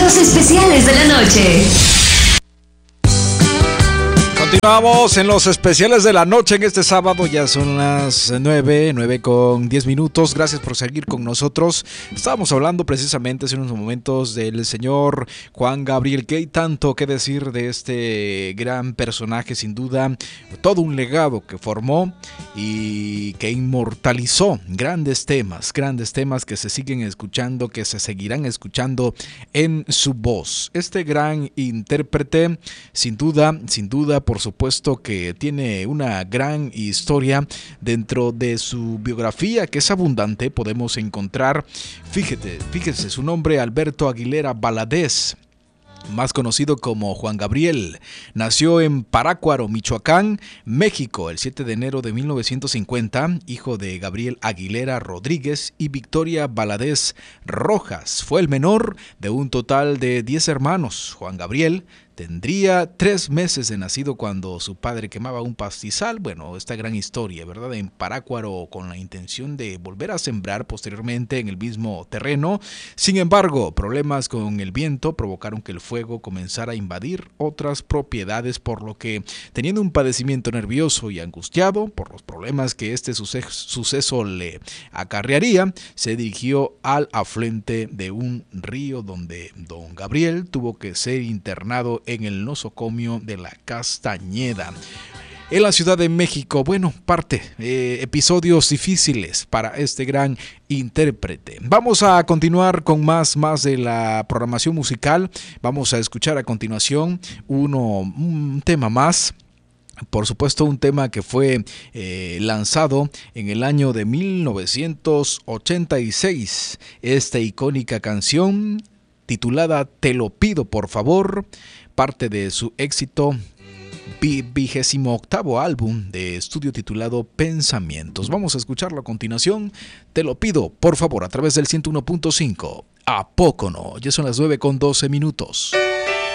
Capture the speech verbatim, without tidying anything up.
Los especiales de la noche. Continuamos en los especiales de la noche en este sábado, ya son las nueve, nueve con diez minutos. Gracias por seguir con nosotros. Estábamos hablando precisamente hace unos momentos del señor Juan Gabriel, que hay tanto que decir de este gran personaje, sin duda, todo un legado que formó y que inmortalizó grandes temas, grandes temas que se siguen escuchando, que se seguirán escuchando en su voz. Este gran intérprete, sin duda, sin duda, por supuesto que tiene una gran historia dentro de su biografía, que es abundante. Podemos encontrar, fíjate, fíjese su nombre, Alberto Aguilera Valadez, más conocido como Juan Gabriel. Nació en Parácuaro, Michoacán, México, el siete de enero de mil novecientos cincuenta, hijo de Gabriel Aguilera Rodríguez y Victoria Valadez Rojas. Fue el menor de un total de diez hermanos. Juan Gabriel tendría tres meses de nacido cuando su padre quemaba un pastizal. Bueno, esta gran historia, ¿verdad? En Parácuaro, con la intención de volver a sembrar posteriormente en el mismo terreno. Sin embargo, problemas con el viento provocaron que el fuego comenzara a invadir otras propiedades, por lo que, teniendo un padecimiento nervioso y angustiado por los problemas que este suceso, suceso le acarrearía, se dirigió al afluente de un río donde don Gabriel tuvo que ser internado en el nosocomio de la Castañeda, en la Ciudad de México. Bueno, parte, eh, episodios difíciles para este gran intérprete. Vamos a continuar con más, más de la programación musical. Vamos a escuchar a continuación uno, un tema más. Por supuesto, un tema que fue eh, lanzado en el año de mil novecientos ochenta y seis. Esta icónica canción titulada Te lo pido por favor, parte de su éxito vigésimo octavo álbum de estudio titulado Pensamientos. Vamos a escucharlo a continuación. Te lo pido por favor a través del ciento uno punto cinco. ¿A poco no? Ya son las nueve con doce minutos.